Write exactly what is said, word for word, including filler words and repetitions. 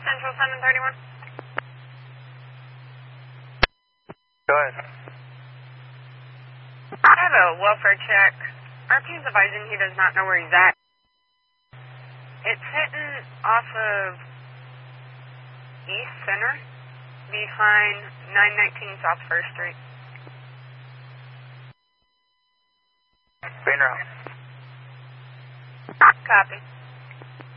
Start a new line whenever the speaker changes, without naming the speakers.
Central seven thirty-one.
Go ahead.
I have a welfare check. R P is advising he does not know where he's at. It's hitting off of East Center behind nine nineteen South First Street.
Green route.
Copy.